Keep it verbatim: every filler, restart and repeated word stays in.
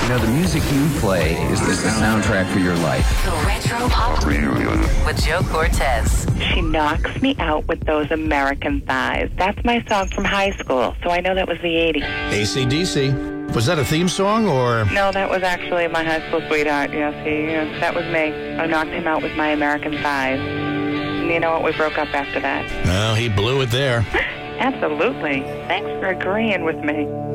You know, the music you play is the soundtrack for your life. The Retro Pop Reunion with Joe Cortez. She knocks me out with those American thighs. That's my song from high school, so I know that was the eighties. A C D C. Was that a theme song, or? No, that was actually my high school sweetheart. Yes, he, yes, that was me. I knocked him out with my American thighs. And you know what? We broke up after that. Well, he blew it there. Absolutely. Thanks for agreeing with me.